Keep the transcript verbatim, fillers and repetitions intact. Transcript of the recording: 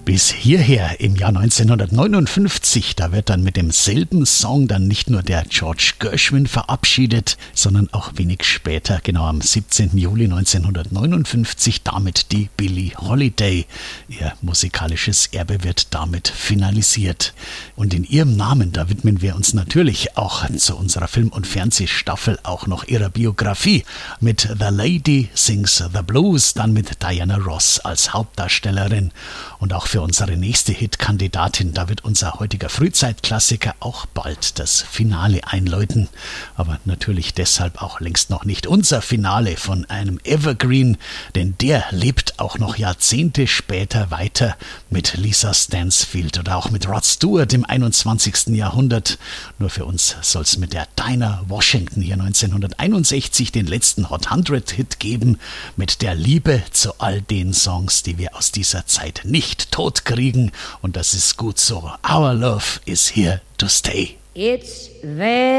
Bis hierher im Jahr neunzehnhundertneunundfünfzig, da wird dann mit demselben Song dann nicht nur der George Gershwin verabschiedet, sondern auch wenig später, genau am siebzehnten Juli neunzehnhundertneunundfünfzig, damit die Billie Holiday. Ihr musikalisches Erbe wird damit finalisiert. Und in ihrem Namen, da widmen wir uns natürlich auch zu unserer Film- und Fernsehstaffel auch noch ihrer Biografie mit The Lady Sings the Blues, dann mit Diana Ross als Hauptdarstellerin. Und auch für unsere nächste Hit-Kandidatin, da wird unser heutiger Frühzeitklassiker auch bald das Finale einläuten. Aber natürlich deshalb auch längst noch nicht unser Finale von einem Evergreen, denn der lebt auch noch Jahrzehnte später weiter mit Lisa Stansfield oder auch mit Rod Stewart im einundzwanzigsten Jahrhundert. Nur für uns soll es mit der Dinah Washington hier neunzehnhunderteinundsechzig den letzten Hot hundert Hit geben, mit der Liebe zu all den Songs, die wir aus dieser Zeit nicht tot kriegen. Und das ist gut so. Our love is here to stay. It's very